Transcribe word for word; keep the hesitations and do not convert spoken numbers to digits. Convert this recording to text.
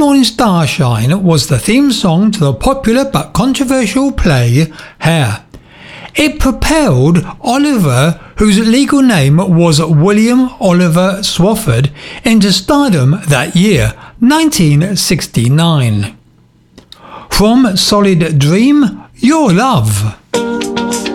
Morning Starshine was the theme song to the popular but controversial play Hair. It propelled Oliver, whose legal name was William Oliver Swafford, into stardom that year, nineteen sixty-nine. From Solid Dream, Your Love.